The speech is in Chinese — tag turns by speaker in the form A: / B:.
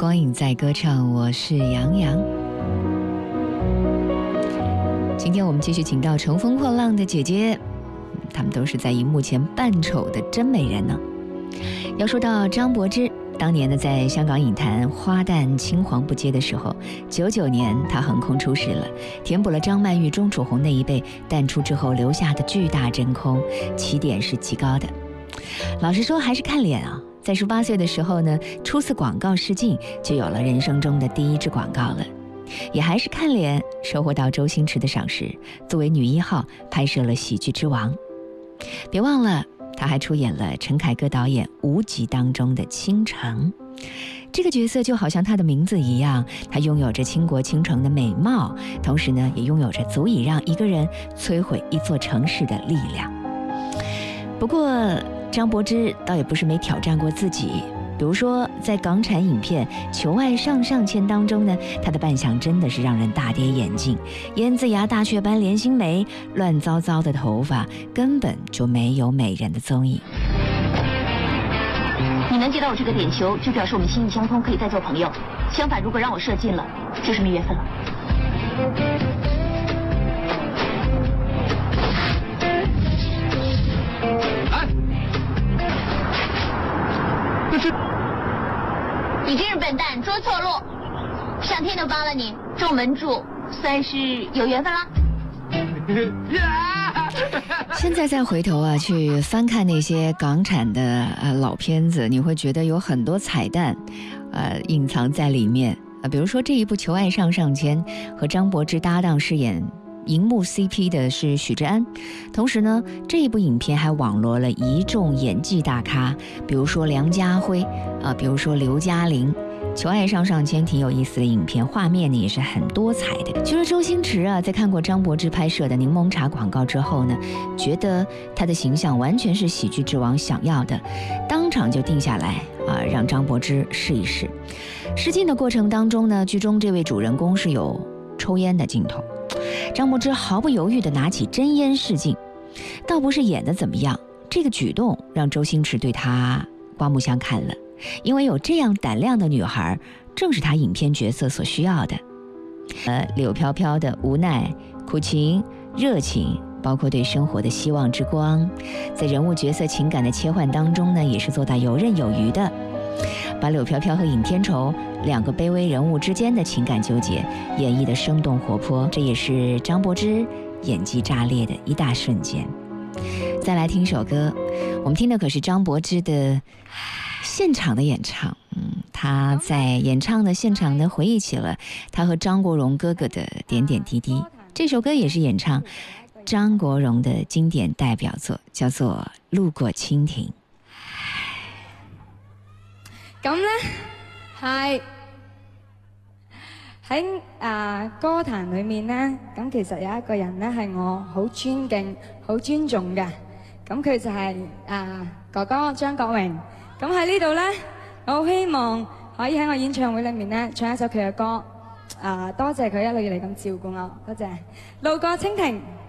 A: 光影在歌唱，我是杨洋。今天我们继续请到乘风破浪的姐姐，她们都是在荧幕前扮丑的真美人呢。要说到张柏芝，当年呢在香港影坛花旦青黄不接的时候，99年她横空出世了，填补了张曼玉、钟楚红那一辈淡出之后留下的巨大真空，起点是极高的。老实说，还是看脸啊。在18岁的时候呢，初次广告试镜就有了人生中的第一支广告了，也还是看脸收获到周星驰的赏识，作为女1号拍摄了《喜剧之王》。别忘了，她还出演了陈凯歌导演《无极》当中的倾城。这个角色就好像她的名字一样，她拥有着倾国倾城的美貌，同时呢，也拥有着足以让一个人摧毁一座城市的力量。不过张柏芝倒也不是没挑战过自己，比如说在港产影片《求爱上上签》当中呢，她的扮相真的是让人大跌眼镜，烟子牙、大雀斑、连心眉，乱糟糟的头发，根本就没有美人的踪影。
B: 你能接到我这个点球，就表示我们心意相通，可以再做朋友。相反，如果让我射进了，就是没缘分了。你真是笨蛋，捉错路，上天都帮了你，中门柱，算是有缘分了。
A: 现在再回头啊，去翻看那些港产的老片子，你会觉得有很多彩蛋，隐藏在里面比如说这一部《求爱上上签》，和张柏芝搭档饰演荧幕 CP 的是许志安，同时呢，这一部影片还网罗了一众演技大咖，比如说梁家辉比如说刘嘉玲。求爱上上签挺有意思的影片，画面呢也是很多彩的。据说周星驰在看过张柏芝拍摄的柠檬茶广告之后呢，觉得她的形象完全是喜剧之王想要的，当场就定下来让张柏芝试一试。试镜的过程当中呢，剧中这位主人公是有抽烟的镜头，张柏芝毫不犹豫地拿起真烟试镜，倒不是演得怎么样，这个举动让周星驰对她刮目相看了。因为有这样胆量的女孩，正是她影片角色所需要的。柳飘飘的无奈、苦情、热情，包括对生活的希望之光，在人物角色情感的切换当中呢，也是做到游刃有余的，把柳飘飘和尹天仇两个卑微人物之间的情感纠结演绎得生动活泼，这也是张柏芝演技炸裂的一大瞬间。再来听一首歌，我们听的可是张柏芝的现场的演唱，他在演唱的现场呢，回忆起了他和张国荣哥哥的点点滴滴。这首歌也是演唱张国荣的经典代表作，叫做《路過蜻蜓》。
C: 咁呢，係喺歌壇裏面呢，咁其實有一個人呢係我好尊敬、好尊重嘅，咁佢就係哥哥張國榮。咁喺呢度呢，我好希望可以喺我演唱會裏面呢唱一首佢嘅歌，多謝佢一路以嚟咁照顧我，多謝。路過蜻蜓。